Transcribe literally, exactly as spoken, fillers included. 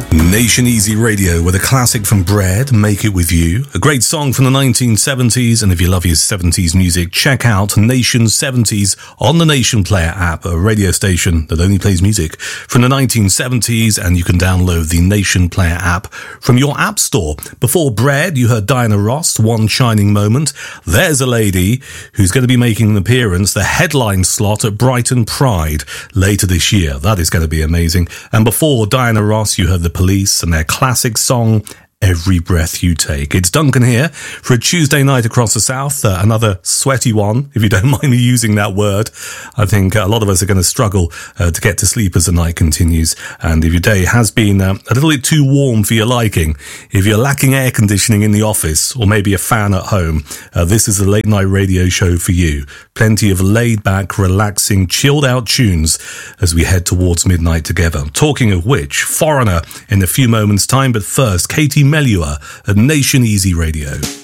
Nation Easy Radio with a classic from Bread, Make It With You. A great song from the nineteen seventies, and if you love your seventies music, check out Nation seventies on the Nation Player app, a radio station that only plays music from the nineteen seventies, and you can download the Nation Player app from your app store. Before Bread, you heard Diana Ross, One Shining Moment. There's a lady who's going to be making an appearance, the headline slot at Brighton Pride later this year. That is going to be amazing. And before Diana Ross, you heard the Police and their classic song, Every Breath You Take. It's Duncan here for a Tuesday night across the south, uh, another sweaty one, if you don't mind me using that word. I think a lot of us are going to struggle uh, to get to sleep as the night continues, and if your day has been uh, a little bit too warm for your liking, if you're lacking air conditioning in the office or maybe a fan at home, uh, this is a late night radio show for you. Plenty of laid back, relaxing, chilled out tunes as we head towards midnight together. Talking of which, Foreigner in a few moments time, but first, Katie Melua at Nation Easy Radio.